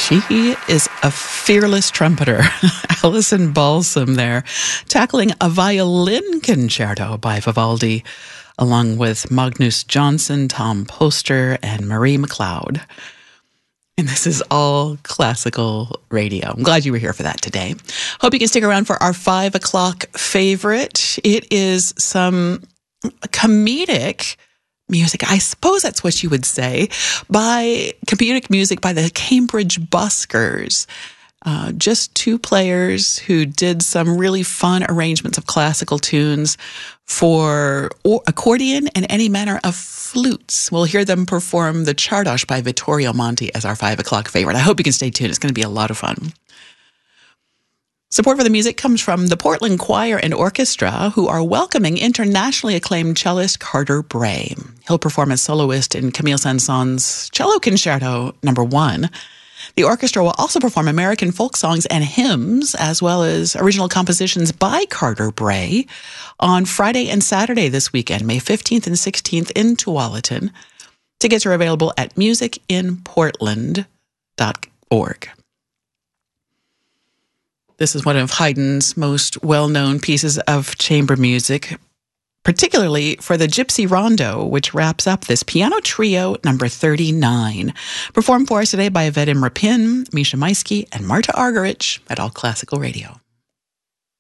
She is a fearless trumpeter. Alison Balsam there, tackling a violin concerto by Vivaldi, along with Magnus Johnson, Tom Poster, and Marie McLeod. And this is all classical radio. I'm glad you were here for that today. Hope you can stick around for our 5 o'clock favorite. It is some comedic music, I suppose that's what you would say, by comedic music by the Cambridge Buskers. Just two players who did some really fun arrangements of classical tunes for accordion and any manner of flutes. We'll hear them perform the Czardas by Vittorio Monti as our 5 o'clock favorite. I hope you can stay tuned. It's going to be a lot of fun. Support for the music comes from the Portland Choir and Orchestra, who are welcoming internationally acclaimed cellist Carter Bray. He'll perform as soloist in Camille Saint-Saëns' Cello Concerto No. 1. The orchestra will also perform American folk songs and hymns, as well as original compositions by Carter Bray, on Friday and Saturday this weekend, May 15th and 16th in Tualatin. Tickets are available at musicinportland.org. This is one of Haydn's most well-known pieces of chamber music, particularly for the Gypsy Rondo, which wraps up this piano trio number 39. Performed for us today by Vadim Rapin, Misha Maisky, and Marta Argerich at All Classical Radio.